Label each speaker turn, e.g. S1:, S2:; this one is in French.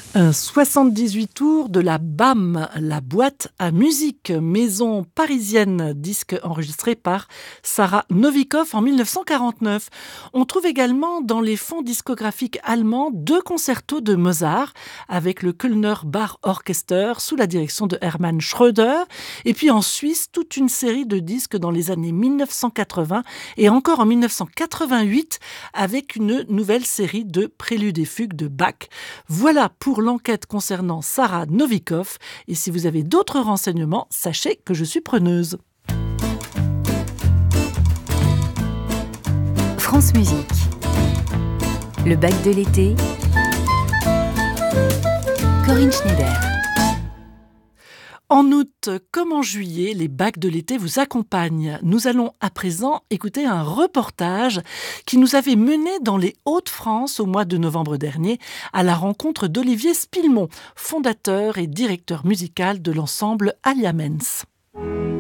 S1: Un 78 tours de la BAM, la boîte à musique, maison parisienne, disque enregistré par Sarah Novikov en 1949. On trouve également dans les fonds discographiques allemands 2 concertos de Mozart avec le Kölner Bar Orchester sous la direction de Hermann Schröder. Et puis en Suisse, toute une série de disques dans les années 1980 et encore en 1988 avec une nouvelle série de préludes et fugues de Bach. Voilà pour l'enquête concernant Sarah Novikov. Et si vous avez d'autres renseignements, sachez que je suis preneuse.
S2: France Musique. Le bac de l'été. Corinne Schneider.
S1: En août comme en juillet, les bacs de l'été vous accompagnent. Nous allons à présent écouter un reportage qui nous avait mené dans les Hauts-de-France au mois de novembre dernier à la rencontre d'Olivier Spillemont, fondateur et directeur musical de l'ensemble Aliamens.